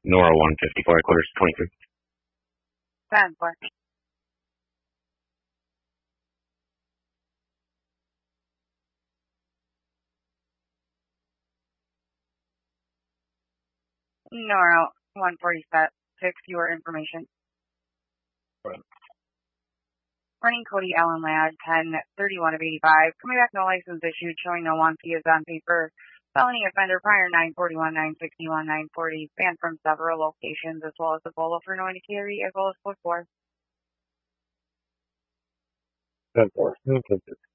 Nora 154, quarters 23. 10-4. Nora 146, your information. Right. Running Cody Allen Ladd, 10/31 of 85. Coming back, no license issued, showing no warranty is on paper. Felony offender prior 941, 961, 940. Banned from several locations, as well as the bolo for knowing to carry, as well as code 4. 10-4.